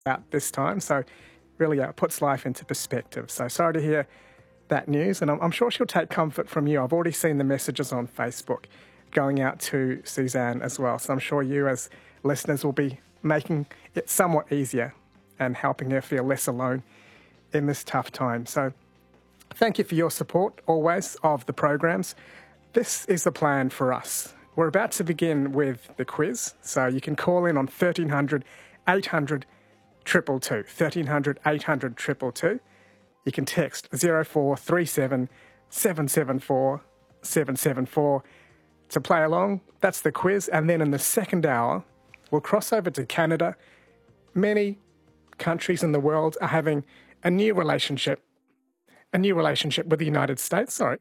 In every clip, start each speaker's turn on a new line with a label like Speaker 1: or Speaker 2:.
Speaker 1: out this time. So really puts life into perspective. So sorry to hear that news, and I'm sure she'll take comfort from you. I've already seen the messages on Facebook going out to Suzanne as well. So I'm sure you as listeners will be making it somewhat easier and helping her feel less alone in this tough time. So thank you for your support always of the programs. This is the plan for us. We're about to begin with the quiz, so you can call in on 1300 800 222, 1300 800 222. You can text 0437 774 774 to play along. That's the quiz. And then in the second hour, we'll cross over to Canada. Many countries in the world are having a new relationship with the United States. Sorry.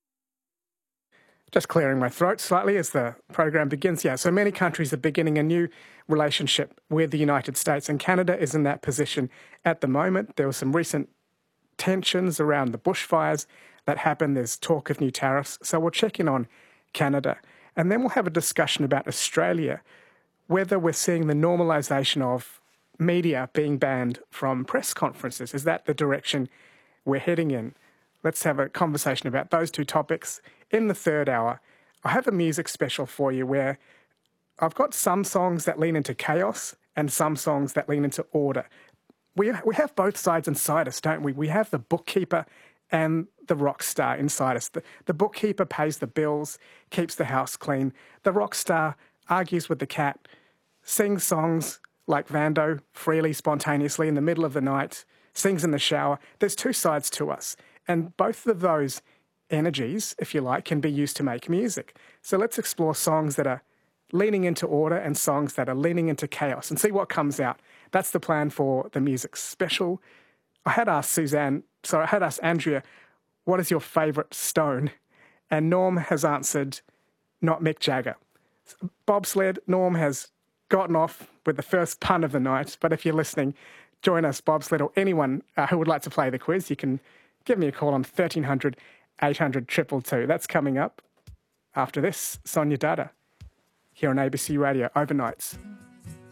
Speaker 1: Just clearing my throat slightly as the program begins. Yeah, so many countries are beginning a new relationship with the United States, and Canada is in that position at the moment. There were some recent tensions around the bushfires that happened. There's talk of new tariffs. So we'll check in on Canada. And then we'll have a discussion about Australia, whether we're seeing the normalisation of media being banned from press conferences. Is that the direction we're heading in? Let's have a conversation about those two topics in the third hour. I have a music special for you where I've got some songs that lean into chaos and some songs that lean into order. We have both sides inside us, don't we? We have the bookkeeper and the rock star inside us. The bookkeeper pays the bills, keeps the house clean. The rock star argues with the cat, sings songs like Vando freely, spontaneously in the middle of the night, sings in the shower. There's two sides to us. And both of those energies, if you like, can be used to make music. So let's explore songs that are leaning into order and songs that are leaning into chaos and see what comes out. That's the plan for the music special. I had asked Andrea, what is your favourite Stone? And Norm has answered, not Mick Jagger. Bobsled, Norm has gotten off with the first pun of the night, but if you're listening, join us, Bobsled, or anyone who would like to play the quiz. You can give me a call on 1300 800 222. That's coming up after this. Sonia Dada here on ABC Radio Overnights.